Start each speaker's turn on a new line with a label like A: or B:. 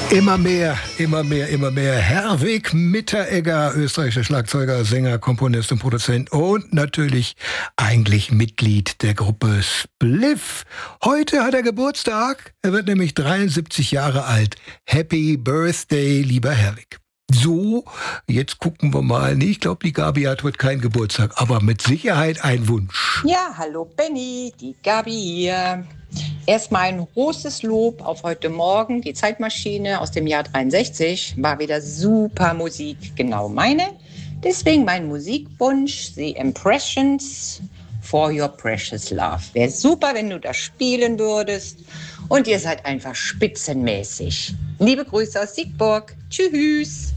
A: Immer mehr, immer mehr, immer mehr. Herwig Mitteregger, österreichischer Schlagzeuger, Sänger, Komponist und Produzent und natürlich eigentlich Mitglied der Gruppe Spliff. Heute hat er Geburtstag. Er wird nämlich 73 Jahre alt. Happy Birthday, lieber Herwig. So, jetzt gucken wir mal. Nee, ich glaube, die Gabi hat heute keinen Geburtstag, aber mit Sicherheit ein Wunsch.
B: Ja, hallo Benny, die Gabi hier. Erstmal ein großes Lob auf heute Morgen. Die Zeitmaschine aus dem Jahr 63 war wieder super Musik, genau meine. Deswegen mein Musikwunsch, The Impressions for Your Precious Love. Wäre super, wenn du das spielen würdest. Und ihr seid einfach spitzenmäßig. Liebe Grüße aus Siegburg. Tschüss.